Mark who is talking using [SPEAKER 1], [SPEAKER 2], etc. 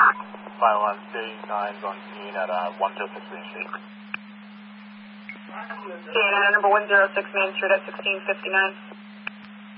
[SPEAKER 1] 519's on scene at 106 Main Street.
[SPEAKER 2] CNN number 106 Main Street at 1659.